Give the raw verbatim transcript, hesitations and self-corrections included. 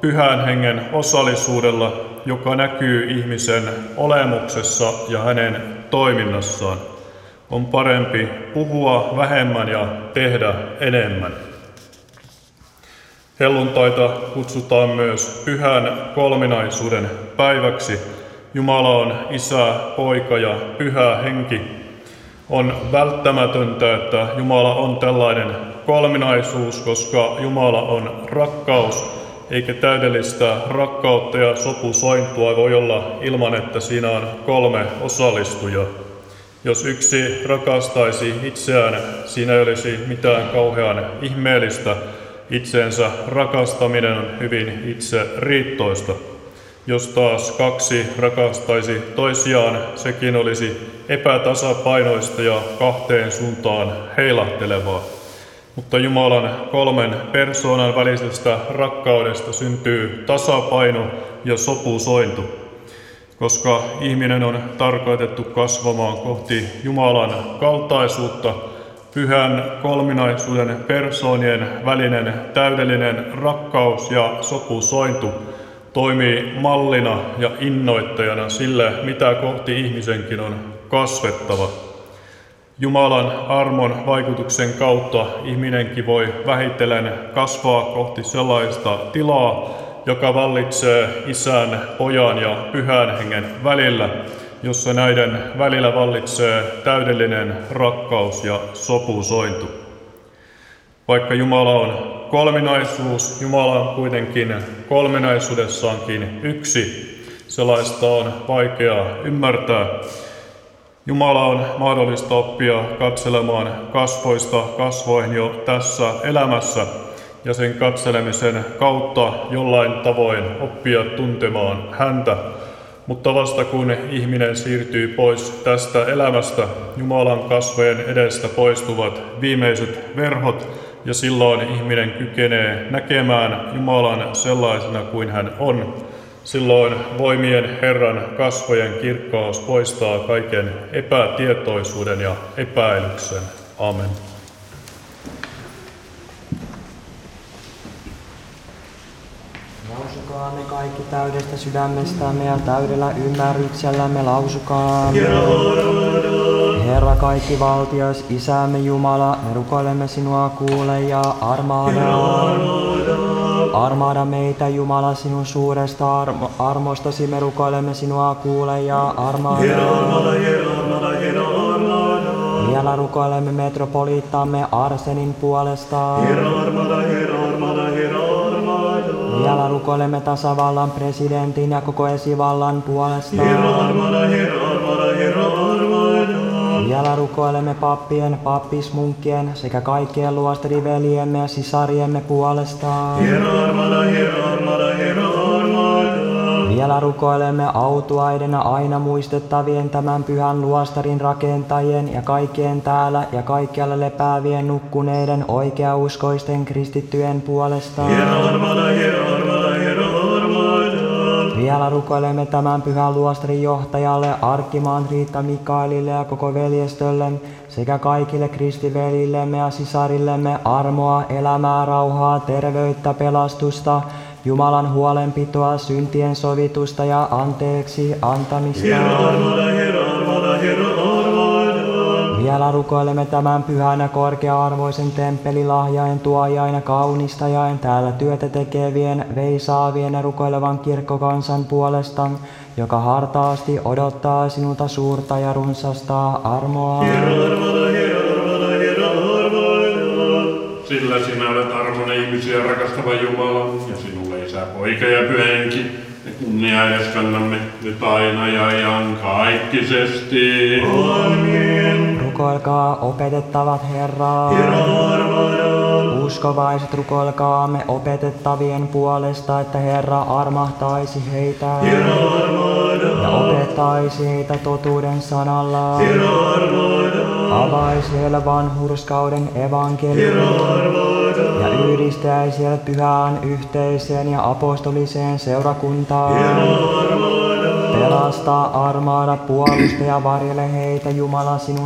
Pyhän Hengen osallisuudella, joka näkyy ihmisen olemuksessa ja hänen toiminnassaan. On parempi puhua vähemmän ja tehdä enemmän. Helluntaita kutsutaan myös pyhän kolminaisuuden päiväksi. Jumala on Isä, Poika ja Pyhä Henki. On välttämätöntä, että Jumala on tällainen kolminaisuus, koska Jumala on rakkaus, eikä täydellistä rakkautta ja sopusointua voi olla ilman, että siinä on kolme osallistujaa. Jos yksi rakastaisi itseään, siinä ei olisi mitään kauhean ihmeellistä. Itseensä rakastaminen on hyvin itse riittoista. Jos taas kaksi rakastaisi toisiaan, sekin olisi epätasapainoista ja kahteen suuntaan heilahtelevaa. Mutta Jumalan kolmen persoonan välisestä rakkaudesta syntyy tasapaino ja sopusointu. Koska ihminen on tarkoitettu kasvamaan kohti Jumalan kaltaisuutta, pyhän kolminaisuuden persoonien välinen täydellinen rakkaus ja sopusointu toimii mallina ja innoittajana sille, mitä kohti ihmisenkin on kasvettava. Jumalan armon vaikutuksen kautta ihminenkin voi vähitellen kasvaa kohti sellaista tilaa, joka vallitsee Isän, Pojan ja Pyhän Hengen välillä, jossa näiden välillä vallitsee täydellinen rakkaus ja sopusointu. Vaikka Jumala on kolminaisuus, Jumala on kuitenkin kolminaisuudessaankin yksi. Sellaista on vaikea ymmärtää. Jumala on mahdollista oppia katselemaan kasvoista kasvoihin jo tässä elämässä ja sen katselemisen kautta jollain tavoin oppia tuntemaan häntä. Mutta vasta kun ihminen siirtyy pois tästä elämästä, Jumalan kasvojen edestä poistuvat viimeiset verhot ja silloin ihminen kykenee näkemään Jumalan sellaisena kuin hän on. Silloin voimien Herran kasvojen kirkkaus poistaa kaiken epätietoisuuden ja epäilyksen. Amen. Lausukaamme kaikki täydestä sydämestämme ja täydellä ymmärryksellämme lausukaamme. Herra kaikki valtias, Isämme Jumala, me rukoilemme sinua kuule ja armaada. Armaada meitä Jumala sinun suuresta armo, armostasi, me rukoilemme sinua kuule ja armaada. Vielä rukoilemme metropoliittamme Arsenin puolesta. Vielä rukoilemme tasavallan presidentin ja koko esivallan puolesta. Vielä rukoilemme pappien, pappismunkkien sekä kaikkien luostariveliemme ja sisariemme puolesta. Vielä rukoilemme autuaidena aina muistettavien tämän pyhän luostarin rakentajien ja kaikkien täällä ja kaikkialla lepäävien nukkuneiden oikeauskoisten kristittyjen puolesta. Vielä rukoilemme tämän pyhän luostarin johtajalle, arkkimaanriitta Mikaelille ja koko veljestölle sekä kaikille kristivelillemme ja sisarillemme armoa, elämää, rauhaa, terveyttä, pelastusta, Jumalan huolenpitoa, syntien sovitusta ja anteeksi antamista. Vielä rukoilemme tämän pyhän ja korkea-arvoisen temppelilahjain tuojain ja kaunistajain täällä työtä tekevien, veisaavien ja rukoilevan kirkkokansan puolesta, joka hartaasti odottaa sinulta suurta ja runsasta armoa. Sillä sinä olet armon ihmisiä rakastava Jumala, ja sinulle Isä, Poika ja Pyhä Henki, me kunnia edes kannamme nyt aina ja iankaikkisesti. Amen. Rukoilkaa opetettavat Herraa. Uskovaiset, rukoilkaamme opetettavien puolesta, että Herra armahtaisi heitä ja opettaisi heitä totuuden sanalla. Avaisi heille vanhurskauden evankeliumin ja yhdistäisi heidät pyhään yhteiseen ja apostoliseen seurakuntaan. Pelasta, armaada, puolusta ja varjele heitä Jumala sinun